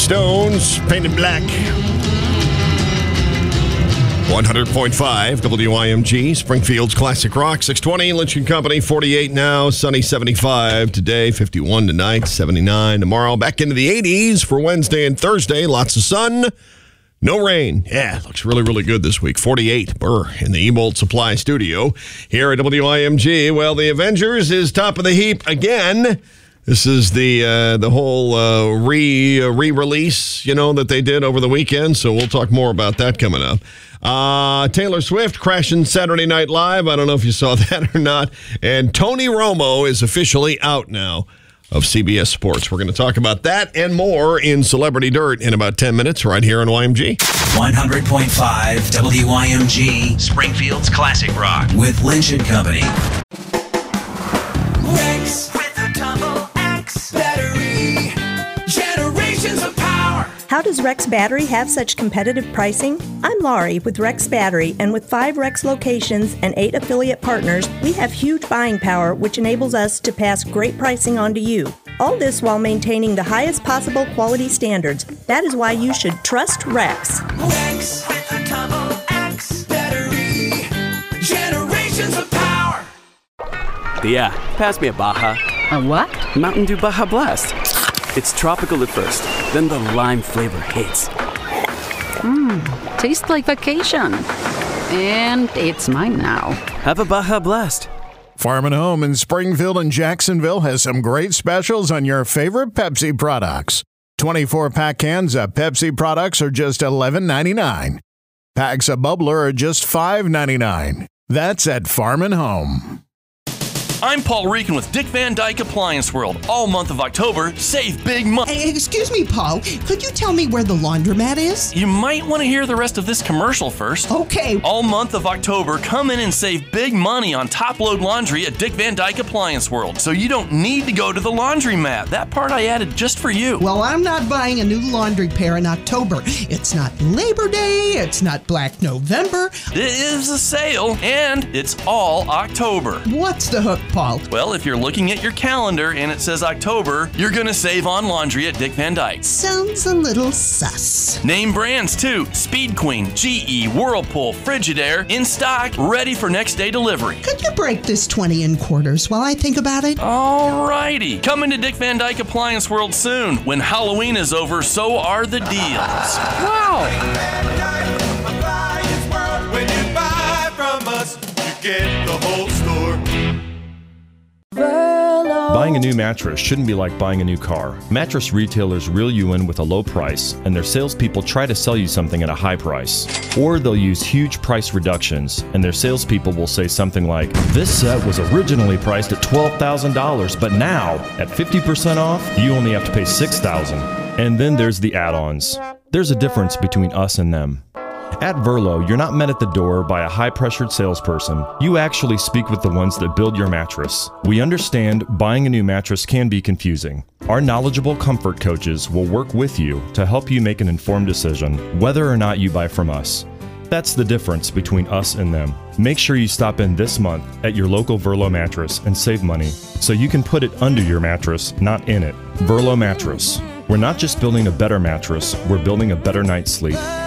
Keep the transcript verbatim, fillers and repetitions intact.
Stones, Painted Black. one hundred point five W I M G, Springfield's Classic Rock. six twenty, Lynch and Company, forty-eight now, sunny seventy-five today, fifty-one tonight, seventy-nine tomorrow. Back into the eighties for Wednesday and Thursday. Lots of sun, no rain. Yeah, looks really, really good this week. forty-eight, Burr, in the E-Bolt Supply Studio here at W I M G. Well, the Avengers is top of the heap again. This is the uh, the whole uh, re uh, re-release, you know, that they did over the weekend. So we'll talk more about that coming up. Uh, Taylor Swift crashing Saturday Night Live. I don't know if you saw that or not. And Tony Romo is officially out now of C B S Sports. We're going to talk about that and more in Celebrity Dirt in about ten minutes right here on Y M G. one hundred point five W Y M G, Springfield's Classic Rock with Lynch and Company. Rex with a double X battery. Generations of power. How does Rex Battery have such competitive pricing? I'm Laurie with Rex Battery, and with five Rex locations and eight affiliate partners, we have huge buying power, which enables us to pass great pricing on to you. All this while maintaining the highest possible quality standards. That is why you should trust Rex. Rex with a double X battery. Generations of power. Yeah, pass me a Baja. A what? Mountain Dew Baja Blast. It's tropical at first, then the lime flavor hits. Mmm, tastes like vacation. And it's mine now. Have a Baja Blast. Farm and Home in Springfield and Jacksonville has some great specials on your favorite Pepsi products. twenty-four pack cans of Pepsi products are just eleven ninety-nine. Packs of Bubbler are just five ninety-nine. That's at Farm and Home. I'm Paul Reekin with Dick Van Dyke Appliance World. All month of October, save big money. Hey, excuse me, Paul. Could you tell me where the laundromat is? You might want to hear the rest of this commercial first. Okay. All month of October, come in and save big money on top-load laundry at Dick Van Dyke Appliance World. So you don't need to go to the laundromat. That part I added just for you. Well, I'm not buying a new laundry pair in October. It's not Labor Day. It's not Black November. It is a sale, and it's all October. What's the hook, Paul? Well, if you're looking at your calendar and it says October, you're going to save on laundry at Dick Van Dyke. Sounds a little sus. Name brands too. Speed Queen, G E, Whirlpool, Frigidaire, in stock, ready for next day delivery. Could you break this twenty in quarters while I think about it? Alrighty. Coming to Dick Van Dyke Appliance World soon. When Halloween is over, so are the deals. Wow! When you buy from us, you get the whole store. Buying a new mattress shouldn't be like buying a new car. Mattress retailers reel you in with a low price, and their salespeople try to sell you something at a high price. Or they'll use huge price reductions, and their salespeople will say something like, "This set was originally priced at twelve thousand dollars, but now, at fifty percent off, you only have to pay six thousand dollars. And then there's the add-ons. There's a difference between us and them. At Verlo, you're not met at the door by a high-pressured salesperson. You actually speak with the ones that build your mattress. We understand buying a new mattress can be confusing. Our knowledgeable comfort coaches will work with you to help you make an informed decision whether or not you buy from us. That's the difference between us and them. Make sure you stop in this month at your local Verlo mattress and save money so you can put it under your mattress, not in it. Verlo Mattress. We're not just building a better mattress, we're building a better night's sleep.